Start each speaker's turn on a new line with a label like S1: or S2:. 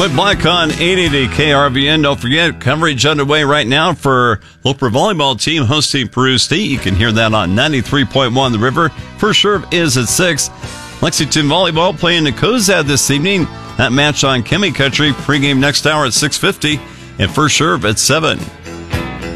S1: Quit Black on 880 KRVN. Don't forget, coverage underway right now for Loper volleyball team hosting Peru State. You can hear that on 93.1 The River. First serve is at 6. Lexington volleyball playing the Cozad this evening. That match on Chemi Country. Pregame next hour at 6:50. And first serve at 7.